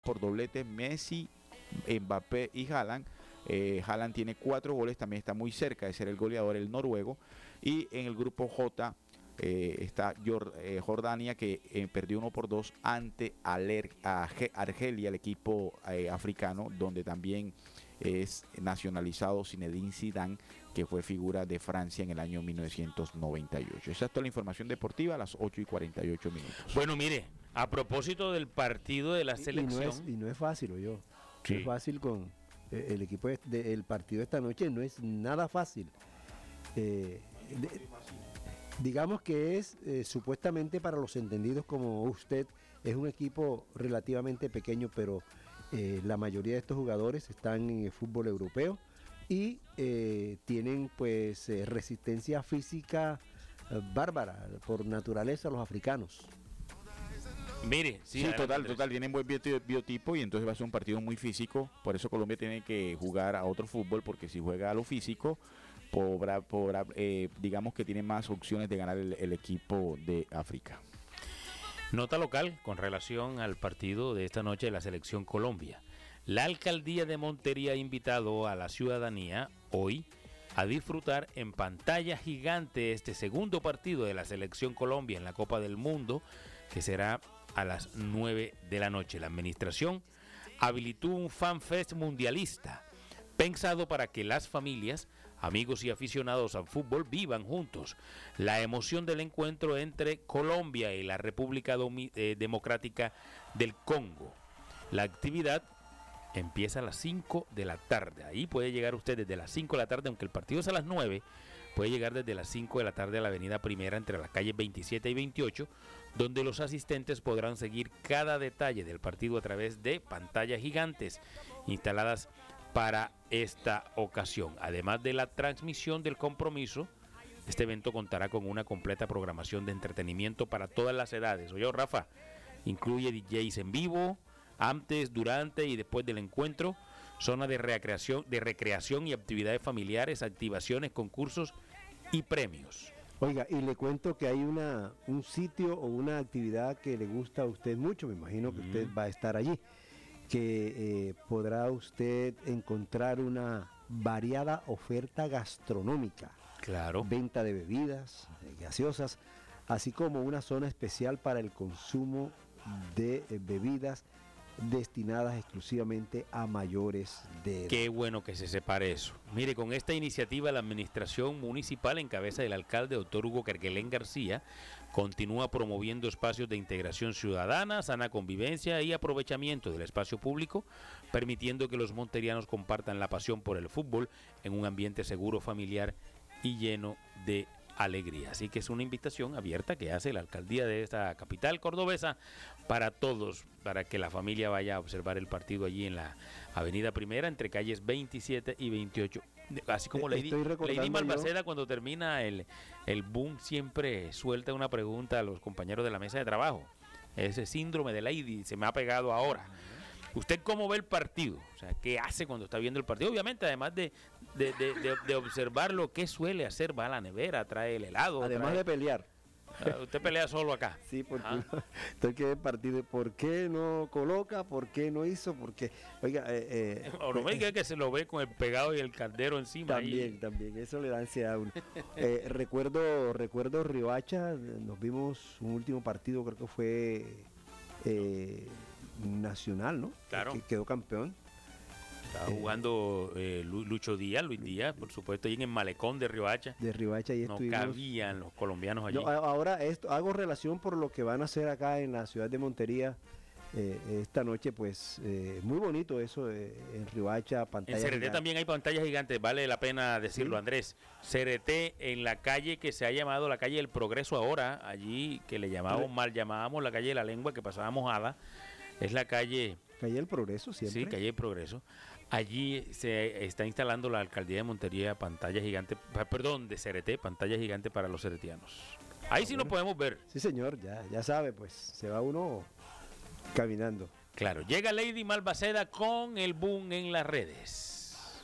por doblete Messi, Mbappé y Haaland. Haaland tiene 4 goles, también está muy cerca de ser el goleador, el noruego. Y en el grupo J está Jordania, que perdió 1-2 ante Argelia, el equipo africano, donde también es nacionalizado Zinedine Zidane, que fue figura de Francia en el año 1998. Esa es toda la información deportiva a las 8:48 minutos. Bueno, mire, a propósito del partido de la selección. Y no es fácil, yo. Sí. No es fácil con el equipo el partido de esta noche, no es nada fácil. Digamos que es supuestamente para los entendidos como usted, es un equipo relativamente pequeño, pero la mayoría de estos jugadores están en el fútbol europeo y tienen pues resistencia física bárbara por naturaleza los africanos. Mire, sí, total, tienen buen biotipo y entonces va a ser un partido muy físico. Por eso Colombia tiene que jugar a otro fútbol, porque si juega a lo físico, digamos que tiene más opciones de ganar el equipo de África. Nota local con relación al partido de esta noche de la Selección Colombia. La alcaldía de Montería ha invitado a la ciudadanía hoy a disfrutar en pantalla gigante este segundo partido de la Selección Colombia en la Copa del Mundo, que será a las 9 de la noche. La administración habilitó un FanFest mundialista pensado para que las familias, amigos y aficionados al fútbol vivan juntos la emoción del encuentro entre Colombia y la República Democrática del Congo. La actividad empieza a las 5 de la tarde. Ahí puede llegar usted desde las 5 de la tarde, aunque el partido es a las 9, puede llegar desde las 5 de la tarde a la avenida Primera entre las calles 27 y 28, donde los asistentes podrán seguir cada detalle del partido a través de pantallas gigantes instaladas para esta ocasión. Además de la transmisión del compromiso, este evento contará con una completa programación de entretenimiento para todas las edades. Oye, Rafa, incluye DJs en vivo, antes, durante y después del encuentro, zona de recreación y actividades familiares, activaciones, concursos y premios. Oiga, y le cuento que hay un sitio o una actividad que le gusta a usted mucho, me imagino que usted va a estar allí, que podrá usted encontrar una variada oferta gastronómica. Claro. Venta de bebidas, gaseosas, así como una zona especial para el consumo de bebidas destinadas exclusivamente a mayores de edad. Qué bueno que se separe eso. Mire, con esta iniciativa la administración municipal en cabeza del alcalde doctor Hugo Kerguelén García continúa promoviendo espacios de integración ciudadana, sana convivencia y aprovechamiento del espacio público, permitiendo que los monterianos compartan la pasión por el fútbol en un ambiente seguro, familiar y lleno de alegría. Así que es una invitación abierta que hace la alcaldía de esta capital cordobesa para todos, para que la familia vaya a observar el partido allí en la avenida Primera entre calles 27 y 28. Así como Lady Malvaceda, cuando termina el boom, siempre suelta una pregunta a los compañeros de la mesa de trabajo. Ese síndrome de Lady se me ha pegado ahora. ¿Usted cómo ve el partido? O sea, ¿qué hace cuando está viendo el partido? Obviamente, además de observarlo, ¿qué suele hacer? Va a la nevera, trae el helado. Además de pelear. Usted pelea solo acá. Sí, porque usted quiere partido. ¿Por qué no coloca? ¿Por qué no hizo? Porque, oiga, o no me diga que se lo ve con el pegado y el caldero encima. También, eso le da ansiedad a uno. Recuerdo Riohacha, nos vimos un último partido, creo que fue Nacional, ¿no? Claro. Que quedó campeón. Estaba jugando Luis Díaz, por supuesto, ahí en el malecón de Riohacha. Y no cabían los colombianos allí. No, ahora hago relación por lo que van a hacer acá en la ciudad de Montería esta noche, pues muy bonito eso en Riohacha, pantalla. En CRT también hay pantallas gigantes, vale la pena decirlo, ¿sí? Andrés. CRT en la calle que se ha llamado la calle del Progreso ahora, allí que le llamábamos la calle de la Lengua, que pasaba mojada, es la calle del Progreso siempre. Sí, calle del Progreso. Allí se está instalando la alcaldía de Montería pantalla gigante, de CRT, pantalla gigante para los ceretianos. Ahí sí nos podemos ver. Sí, señor, ya sabe, pues se va uno caminando. Claro, llega Lady Malvaceda con el boom en las redes.